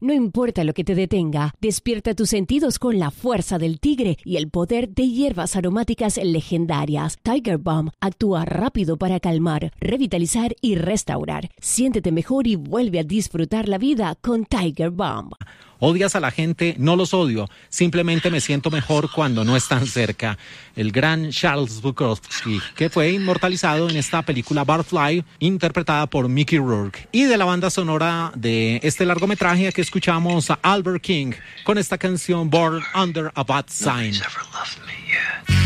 No importa lo que te detenga, despierta tus sentidos con la fuerza del tigre y el poder de hierbas aromáticas legendarias. Tiger Balm actúa rápido para calmar, revitalizar y restaurar. Siéntete mejor y vuelve a disfrutar la vida con Tiger Balm. ¿Odias a la gente? No los odio. Simplemente me siento mejor cuando no están cerca. El gran Charles Bukowski, que fue inmortalizado en esta película Barfly, interpretada por Mickey Rourke. Y de la banda sonora de este largometraje que escuchamos a Albert King con esta canción Born Under a Bad Sign.